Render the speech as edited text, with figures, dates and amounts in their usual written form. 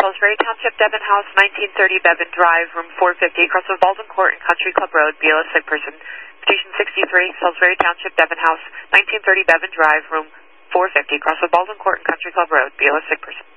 Salisbury Township, Devon House, 1930 Bevan Drive, room 450, across of Baldwin Court and Country Club Road, BLS sick person. Station 63, Salisbury Township, Devon House, 1930 Bevan Drive, room 450, across of Baldwin Court and Country Club Road, BLS sick person.